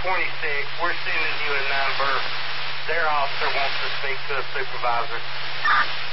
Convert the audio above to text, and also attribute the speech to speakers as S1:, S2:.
S1: 26, we're sending you a number. Their officer wants to speak to a supervisor.